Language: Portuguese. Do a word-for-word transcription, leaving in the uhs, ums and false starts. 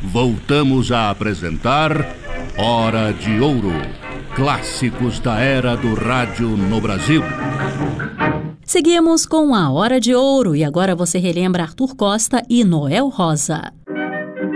voltamos a apresentar Hora de Ouro, clássicos da era do rádio no Brasil. Seguimos com a Hora de Ouro e agora você relembra Arthur Costa e Noel Rosa.